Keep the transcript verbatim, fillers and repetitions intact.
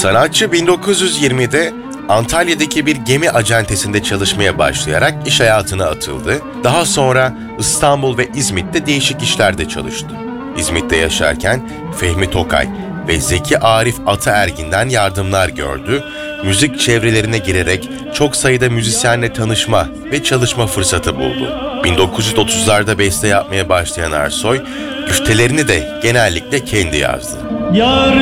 Sanatçı bin dokuz yüz yirmide Antalya'daki bir gemi acentesinde çalışmaya başlayarak iş hayatına atıldı. Daha sonra İstanbul ve İzmit'te değişik işlerde çalıştı. İzmit'te yaşarken Fehmi Tokay ve Zeki Arif Ataergin'den yardımlar gördü. Müzik çevrelerine girerek çok sayıda müzisyenle tanışma ve çalışma fırsatı buldu. bin dokuz yüz otuzlarda beste yapmaya başlayan Ersoy, güftelerini de genellikle kendi yazdı. Yar